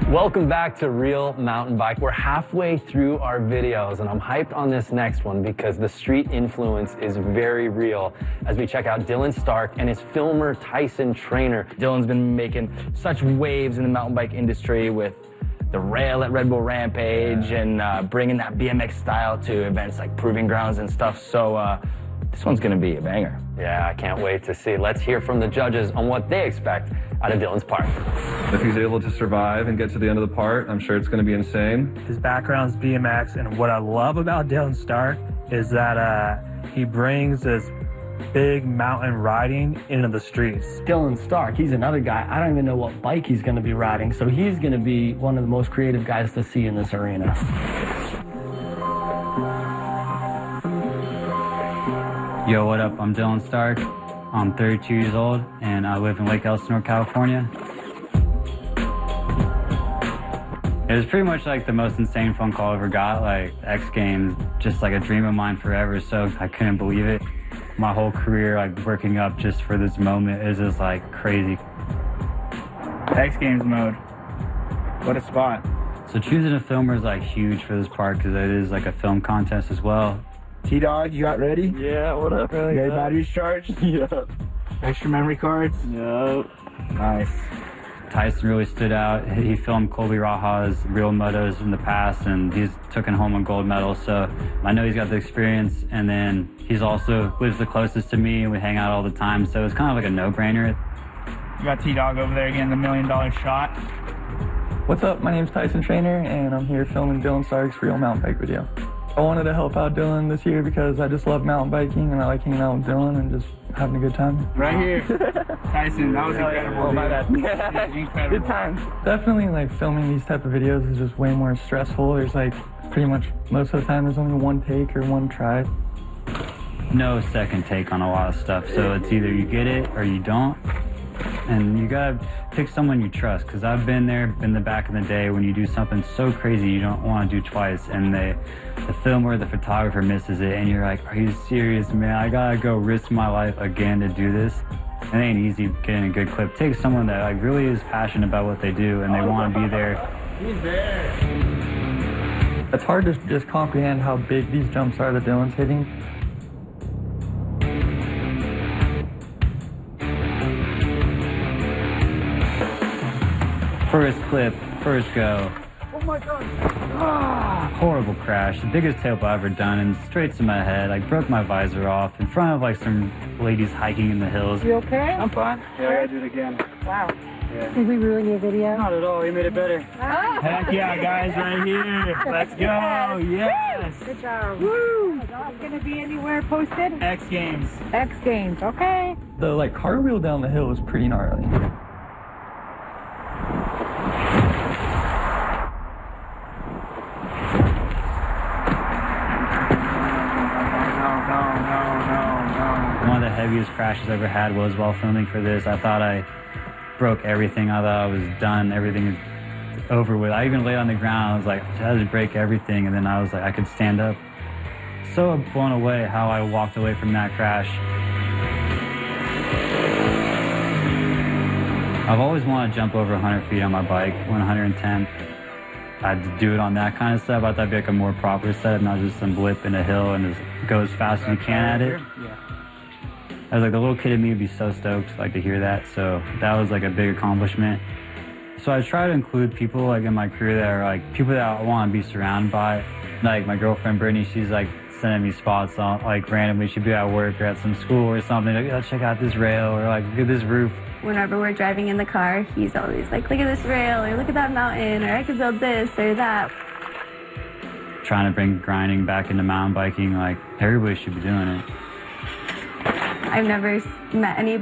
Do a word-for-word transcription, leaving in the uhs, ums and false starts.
Welcome back to Real Mountain Bike. We're halfway through our videos and I'm hyped on this next one because the street influence is very real as we check out Dylan Stark and his filmer Tyson Trainer. Dylan's been making such waves in the mountain bike industry with the rail at Red Bull Rampage and uh, bringing that B M X style to events like Proving Grounds and stuff. So uh, this one's gonna be a banger. Yeah, I can't wait to see. Let's hear from the judges on what they expect out of Dylan's part. If he's able to survive and get to the end of the part, I'm sure it's going to be insane. His background's B M X, and what I love about Dylan Stark is that uh, he brings this big mountain riding into the streets. Dylan Stark, he's another guy. I don't even know what bike he's going to be riding, so he's going to be one of the most creative guys to see in this arena. Yo, what up? I'm Dylan Stark. I'm thirty-two years old, and I live in Lake Elsinore, California. It was pretty much like the most insane phone call I ever got. Like, X Games, just like a dream of mine forever, so I couldn't believe it. My whole career, like, working up just for this moment is just, like, crazy. X Games mode. What a spot. So choosing a filmer is, like, huge for this part because it is, like, a film contest as well. T-Dog, you got ready? Yeah, what up, bro? You got your batteries charged? Yeah. Extra memory cards? Yep. Nice. Tyson really stood out. He filmed Colby Raja's real motos in the past, and he's taken home a gold medal, so I know he's got the experience, and then he's also lives the closest to me, and we hang out all the time, so it's kind of like a no-brainer. You got T-Dog over there getting the million dollar shot. What's up? My name's Tyson Trainer, and I'm here filming Dylan Stark's real mountain bike video. I wanted to help out Dylan this year because I just love mountain biking and I like hanging out with Dylan and just having a good time. Right here. Tyson, that was incredible. Oh, my bad. Incredible. Good times. Definitely, like, filming these type of videos is just way more stressful. There's, like, pretty much most of the time there's only one take or one try. No second take on a lot of stuff, so it's either you get it or you don't. And you gotta pick someone you trust, because I've been there in the back in the day when you do something so crazy you don't want to do twice, and the, the filmer, the photographer misses it, and you're like, are you serious, man? I gotta go risk my life again to do this. It ain't easy getting a good clip. Take someone that like really is passionate about what they do and they want to be there. He's there. It's hard to just comprehend how big these jumps are that Dylan's hitting. First clip, first go. Oh my God. Ah, horrible crash. The biggest tailbone I've ever done, and straight to my head. I broke my visor off in front of like some ladies hiking in the hills. You okay? I'm fine. Yeah, I gotta do it again. Wow. Yeah. Did we ruin your video? Not at all. You made it better. Ah. Heck yeah, guys, right here. Let's go. Yes. Good job. Woo! It's not gonna be anywhere posted. X Games. X Games. Okay. The, like, cartwheel down the hill was pretty gnarly. One of the heaviest crashes I ever had was while filming for this. I thought I broke everything. I thought I was done. Everything is over with. I even laid on the ground. I was like, I had to break everything. And then I was like, I could stand up. So blown away how I walked away from that crash. I've always wanted to jump over one hundred feet on my bike, one hundred ten. I had to do it on that kind of stuff. I thought that'd be like a more proper setup, not just some blip in a hill and just go as fast as you can at it. I was like, the little kid in me would be so stoked like to hear that. So that was like a big accomplishment. So I try to include people like in my career that are like people that I want to be surrounded by. Like my girlfriend Brittany, she's like sending me spots on like randomly. She'd be at work or at some school or something. Like, oh, check out this rail or like look at this roof. Whenever we're driving in the car, he's always like, look at this rail or look at that mountain or I could build this or that. Trying to bring grinding back into mountain biking, like everybody should be doing it. I've never met anybody